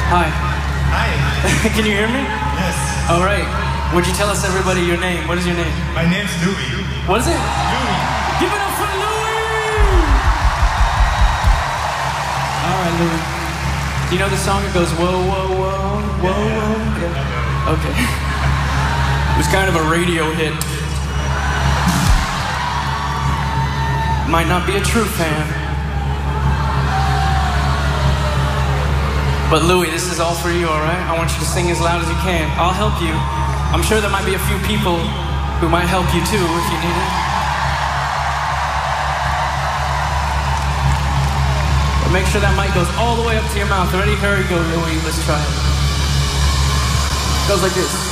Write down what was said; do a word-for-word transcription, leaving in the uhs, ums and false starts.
Hi. Hi. Can you hear me? Yes. All right. Would you tell us everybody your name? What is your name? My name's Louis. What is it? Louis. Give it up for Louis! All right, Louis. Do you know the song? It goes, whoa, whoa, whoa, whoa, whoa. Yeah. Okay. It was kind of a radio hit. Might not be a true fan. But Louis, this is all for you, all right? I want you to sing as loud as you can. I'll help you. I'm sure there might be a few people who might help you too if you need it. But make sure that mic goes all the way up to your mouth. Ready? Here we go, Louis. Let's try it. It goes like this.